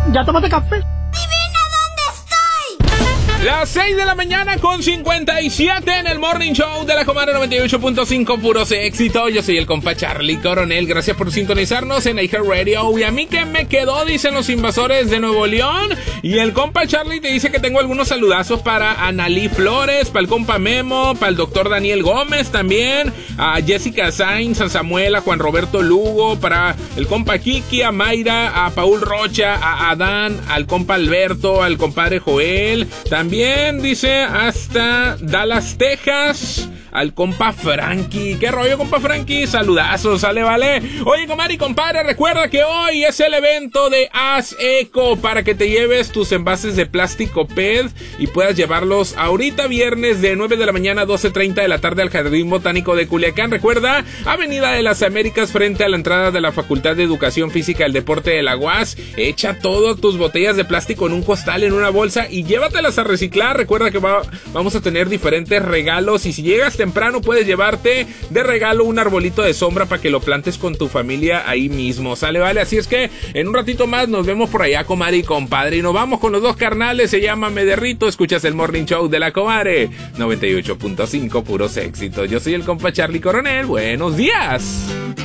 ¿Ya tomaste café? Las 6 de la mañana con 57 en el Morning Show de la Comadre 98.5, puros éxito. Yo soy el compa Charlie Coronel. Gracias por sintonizarnos en iHeartRadio. Y a mí que me quedó, dicen los invasores de Nuevo León. Y el compa Charlie te dice que tengo algunos saludazos para Analí Flores, para el compa Memo, para el doctor Daniel Gómez también, a Jessica Sainz, a Samuel, a Juan Roberto Lugo, para el compa Kiki, a Mayra, a Paul Rocha, a Adán, al compa Alberto, al compadre Joel. También dice hasta Dallas, Texas, al compa Frankie. ¿Qué rollo, compa Frankie? Saludazos, sale, vale. Oye, comadre y compadre, recuerda que hoy es el evento de Haz Eco para que te lleves tus envases de plástico PET y puedas llevarlos ahorita viernes de 9 de la mañana a 12:30 de la tarde al Jardín Botánico de Culiacán. Recuerda, Avenida de las Américas frente a la entrada de la Facultad de Educación Física del Deporte de la UAS. Echa todas tus botellas de plástico en un costal, en una bolsa y llévatelas a reciclar. Recuerda que vamos a tener diferentes regalos y si llegas temprano puedes llevarte de regalo un arbolito de sombra para que lo plantes con tu familia ahí mismo, sale, vale. Así es que en un ratito más nos vemos por allá, comadre y compadre, y nos vamos con los dos carnales. Se llama Me Derrito. Escuchas el Morning Show de la Comadre 98.5, puros éxitos. Yo soy el compa Charlie Coronel. Buenos días.